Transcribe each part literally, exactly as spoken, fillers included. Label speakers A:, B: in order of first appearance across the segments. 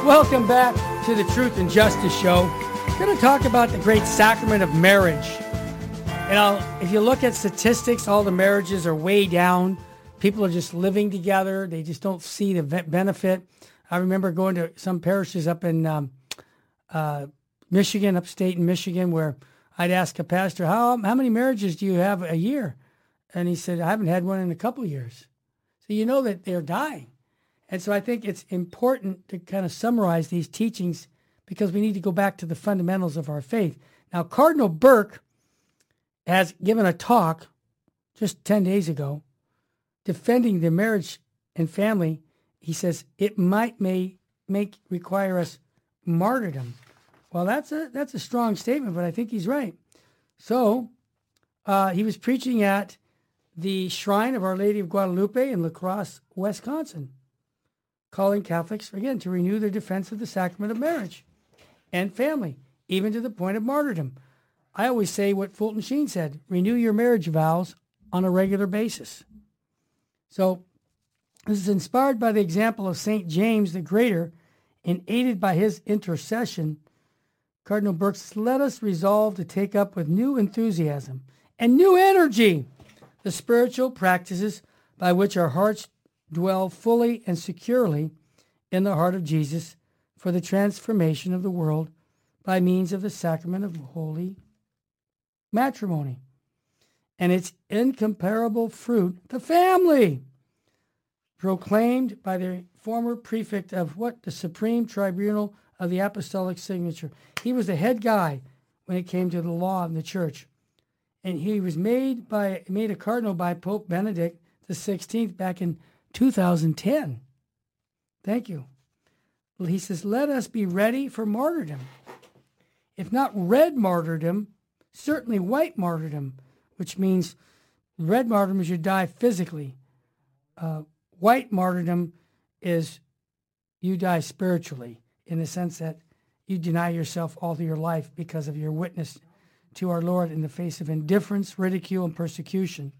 A: Welcome back to the Truth and Justice Show. We're going to talk about the great sacrament of marriage. You know, if you look at statistics, all the marriages are way down. People are just living together. They just don't see the benefit. I remember going to some parishes up in um, uh, Michigan, upstate in Michigan, where I'd ask a pastor, how, how many marriages do you have a year? And he said, I haven't had one in a couple of years. So you know that they're dying. And so I think it's important to kind of summarize these teachings because we need to go back to the fundamentals of our faith. Now, Cardinal Burke has given a talk just ten days ago defending the marriage and family. He says it might may make require us martyrdom. Well, that's a that's a strong statement, but I think he's right. So uh, he was preaching at the Shrine of Our Lady of Guadalupe in La Crosse, Wisconsin, calling Catholics, again, to renew their defense of the sacrament of marriage and family, even to the point of martyrdom. I always say what Fulton Sheen said, renew your marriage vows on a regular basis. So this is inspired by the example of Saint James the Greater and aided by his intercession. Cardinal Burke says, let us resolve to take up with new enthusiasm and new energy the spiritual practices by which our hearts dwell fully and securely in the heart of Jesus for the transformation of the world by means of the sacrament of holy matrimony and its incomparable fruit, the family, proclaimed by the former prefect of what? The Supreme Tribunal of the Apostolic Signature. He was the head guy when it came to the law in the church. And he was made by made a cardinal by Pope Benedict the sixteenth back in two thousand ten. Thank you. He says, let us be ready for martyrdom. If not red martyrdom, certainly white martyrdom, which means red martyrdom is you die physically. Uh, white martyrdom is you die spiritually, in the sense that you deny yourself all of your life because of your witness to our Lord in the face of indifference, ridicule, and persecution.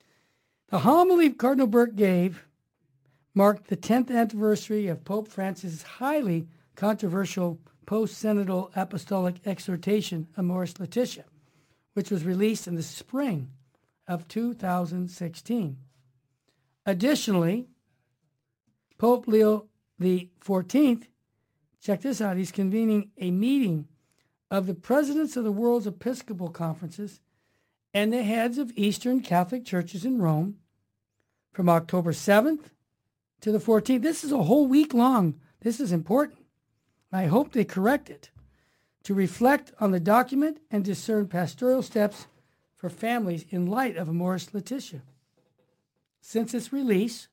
A: The homily Cardinal Burke gave marked the tenth anniversary of Pope Francis' highly controversial post-synodal apostolic exhortation, Amoris Laetitia, which was released in the spring of two thousand sixteen. Additionally, Pope Leo the fourteenth, check this out, he's convening a meeting of the presidents of the world's Episcopal conferences and the heads of Eastern Catholic churches in Rome from October seventh to the fourteenth. This is a whole week long. This is important. I hope they correct it to reflect on the document and discern pastoral steps for families in light of Amoris Laetitia. Since its release,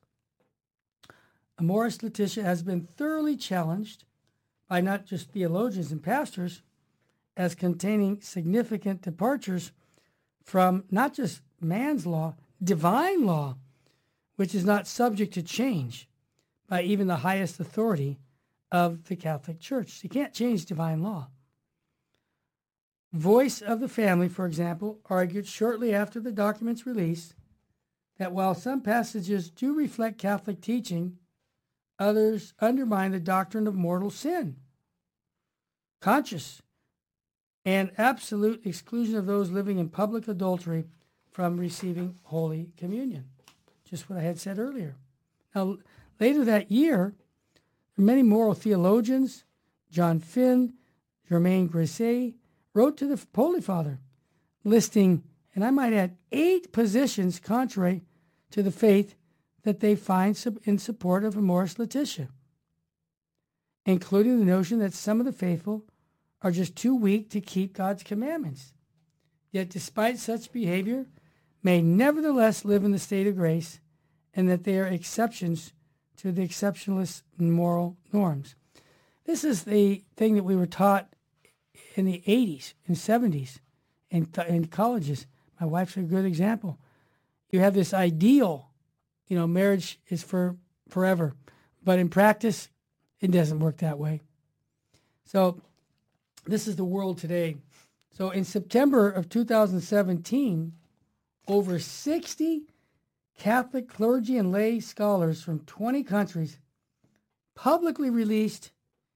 A: Amoris Laetitia has been thoroughly challenged by not just theologians and pastors as containing significant departures from not just man's law, divine law, which is not subject to change by even the highest authority of the Catholic Church. So you can't change divine law. Voice of the Family, for example, argued shortly after the document's release that while some passages do reflect Catholic teaching, others undermine the doctrine of mortal sin, conscious and absolute exclusion of those living in public adultery from receiving Holy Communion. Just what I had said earlier. Now, later that year, many moral theologians, John Finn, Germain Grisey, wrote to the Holy Father, listing, and I might add, eight positions contrary to the faith that they find in support of Amoris Laetitia, including the notion that some of the faithful are just too weak to keep God's commandments, yet despite such behavior, may nevertheless live in the state of grace, and that they are exceptions to the exceptionalist moral norms. This is the thing that we were taught in the eighties and seventies in, in colleges. My wife's a good example. You have this ideal, you know, marriage is for forever. But in practice, it doesn't work that way. So this is the world today. So in September of two thousand seventeen, over sixty Catholic clergy and lay scholars from twenty countries publicly released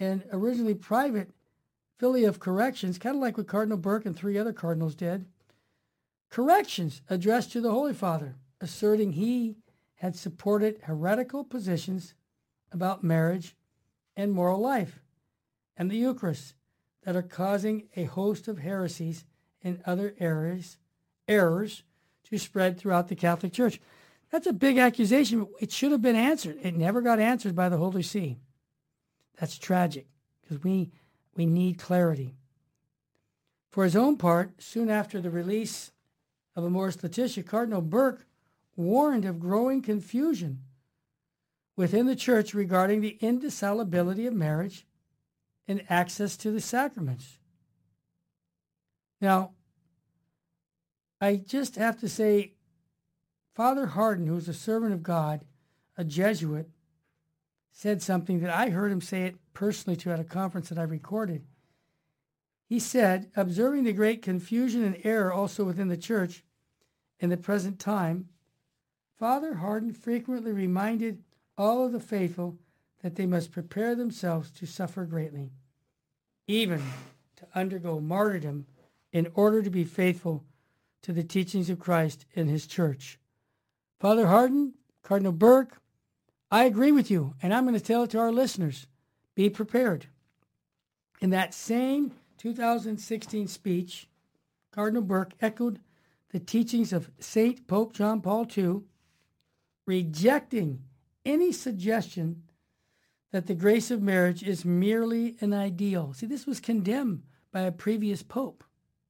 A: and originally private Filly of Corrections, kind of like what Cardinal Burke and three other cardinals did. Corrections addressed to the Holy Father, asserting he had supported heretical positions about marriage and moral life and the Eucharist that are causing a host of heresies and other errors, errors to spread throughout the Catholic Church. That's a big accusation. It should have been answered. It never got answered by the Holy See. That's tragic because we, we need clarity. For his own part, soon after the release of Amoris Laetitia, Cardinal Burke warned of growing confusion within the Church regarding the indissolubility of marriage and access to the sacraments. Now, I just have to say, Father Hardon, who was a servant of God, a Jesuit, said something that I heard him say it personally to at a conference that I recorded. He said, observing the great confusion and error also within the Church in the present time, Father Hardon frequently reminded all of the faithful that they must prepare themselves to suffer greatly, even to undergo martyrdom in order to be faithful to the teachings of Christ in his Church. Father Hardon, Cardinal Burke, I agree with you, and I'm going to tell it to our listeners. Be prepared. In that same two thousand sixteen speech, Cardinal Burke echoed the teachings of Saint Pope John Paul the Second, rejecting any suggestion that the grace of marriage is merely an ideal. See, this was condemned by a previous pope,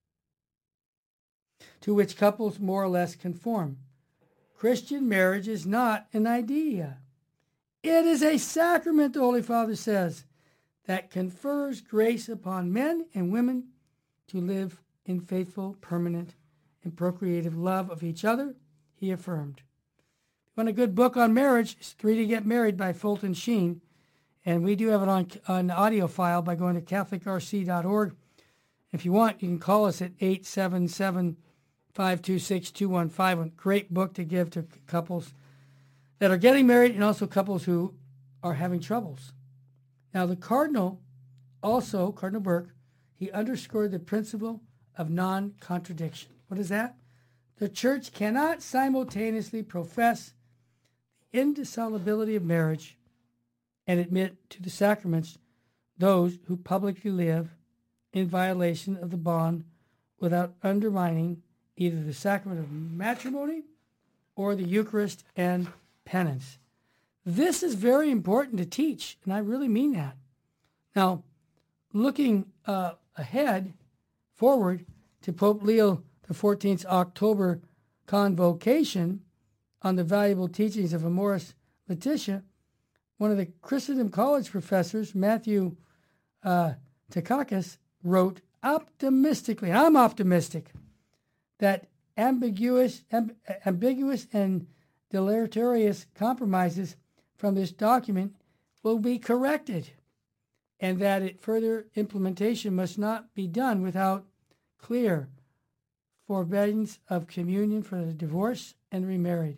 A: to which couples more or less conform. Christian marriage is not an idea. It is a sacrament, the Holy Father says, that confers grace upon men and women to live in faithful, permanent, and procreative love of each other, he affirmed. If you want a good book on marriage, it's Three to Get Married by Fulton Sheen, and we do have it on an audio file by going to catholic r c dot org. If you want, you can call us at eight seven seven, five two six, two one five one. Great book to give to couples that are getting married and also couples who are having troubles. Now, the Cardinal, also, Cardinal Burke, he underscored the principle of non-contradiction. What is that? The Church cannot simultaneously profess the indissolubility of marriage and admit to the sacraments those who publicly live in violation of the bond without undermining either the sacrament of matrimony or the Eucharist and penance. This is very important to teach, and I really mean that. Now, looking uh, ahead, forward to Pope Leo the fourteenth's October convocation on the valuable teachings of Amoris Laetitia, one of the Christendom College professors, Matthew uh, Takakis, wrote optimistically, and I'm optimistic, that ambiguous, amb- ambiguous and deleterious compromises from this document will be corrected, and that it further implementation must not be done without clear forbiddance of communion for the divorced and remarried.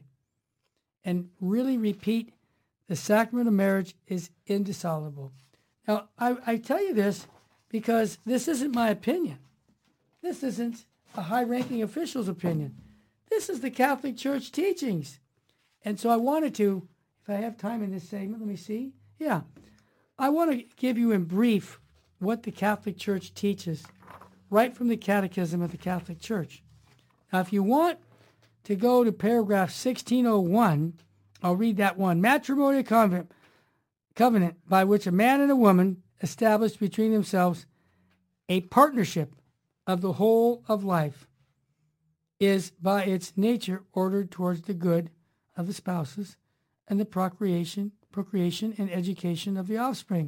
A: And really repeat, the sacrament of marriage is indissoluble. Now, I, I tell you this because this isn't my opinion. This isn't a high-ranking official's opinion. This is the Catholic Church teachings. And so I wanted to, if I have time in this segment, let me see. Yeah. I want to give you in brief what the Catholic Church teaches right from the Catechism of the Catholic Church. Now, if you want to go to paragraph sixteen oh one, I'll read that one. Matrimonial covenant, covenant by which a man and a woman establish between themselves a partnership of the whole of life is by its nature ordered towards the good of the spouses and the procreation, procreation and education of the offspring.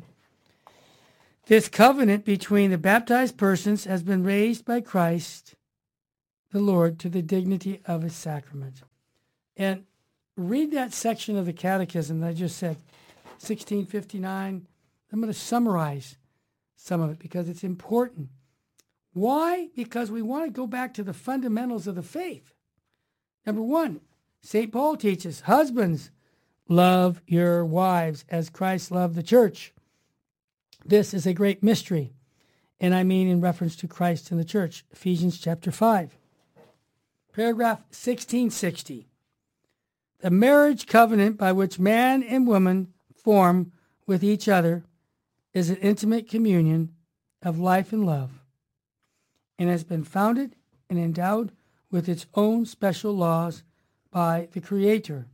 A: This covenant between the baptized persons has been raised by Christ the Lord to the dignity of his sacrament. And read that section of the Catechism that I just said, sixteen fifty-nine. I'm going to summarize some of it because it's important. Why? Because we want to go back to the fundamentals of the faith. Number one, Saint Paul teaches, husbands, love your wives as Christ loved the church. This is a great mystery, and I mean in reference to Christ and the church. Ephesians chapter five. Paragraph sixteen sixty. The marriage covenant by which man and woman form with each other is an intimate communion of life and love, and has been founded and endowed with its own special laws by the Creator.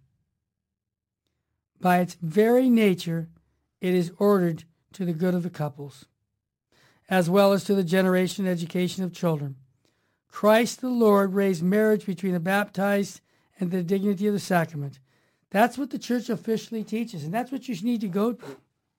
A: By its very nature, it is ordered to the good of the couples, as well as to the generation and education of children. Christ the Lord raised marriage between the baptized and the dignity of the sacrament. That's what the church officially teaches, and that's what you need to go to.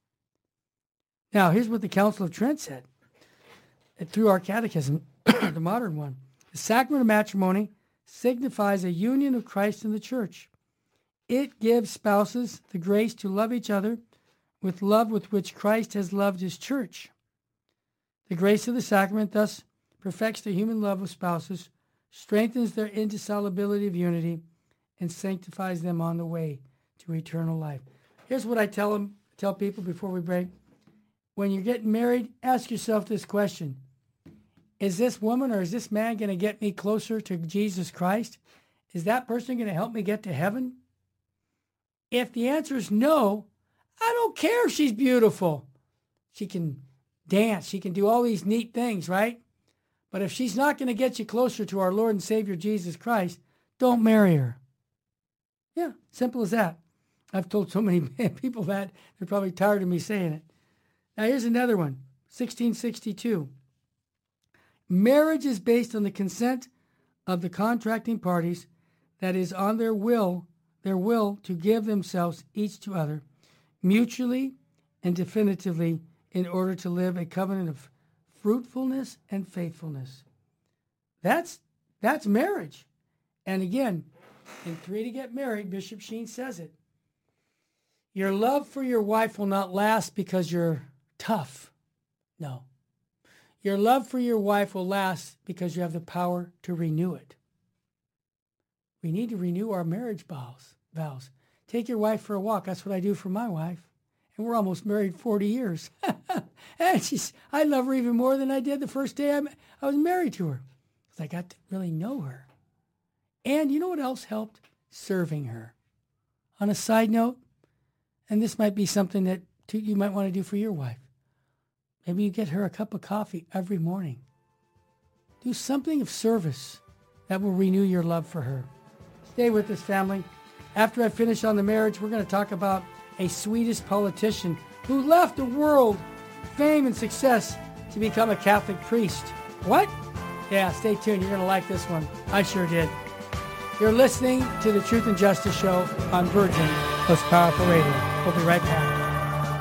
A: Now, here's what the Council of Trent said through our catechism, the modern one. The sacrament of matrimony signifies a union of Christ and the church. It gives spouses the grace to love each other with love with which Christ has loved his church. The grace of the sacrament thus perfects the human love of spouses, strengthens their indissolubility of unity, and sanctifies them on the way to eternal life. Here's what I tell them, tell people before we break. When you're getting married, ask yourself this question. Is this woman or is this man going to get me closer to Jesus Christ? Is that person going to help me get to heaven? If the answer is no, I don't care if she's beautiful. She can dance. She can do all these neat things, right? But if she's not going to get you closer to our Lord and Savior Jesus Christ, don't marry her. Yeah, simple as that. I've told so many people that, they're probably tired of me saying it. Now here's another one, sixteen sixty-two. Marriage is based on the consent of the contracting parties, that is, on their will, their will to give themselves each to other, mutually and definitively, in order to live a covenant of fruitfulness and faithfulness. That's that's marriage. And again, in Three to Get Married, Bishop Sheen says it. Your love for your wife will not last because you're tough. No. Your love for your wife will last because you have the power to renew it. We need to renew our marriage vows. vows. Take your wife for a walk. That's what I do for my wife. And we're almost married forty years. And she's, I love her even more than I did the first day I, I was married to her. Because I got to really know her. And you know what else helped? Serving her. On a side note, and this might be something that you might want to do for your wife. Maybe you get her a cup of coffee every morning. Do something of service that will renew your love for her. Stay with us, family. After I finish on the marriage, we're going to talk about a Swedish politician who left the world fame and success to become a Catholic priest. What? Yeah, stay tuned. You're going to like this one. I sure did. You're listening to the Truth and Justice Show on Virgin Most Powerful Radio. We'll be right back.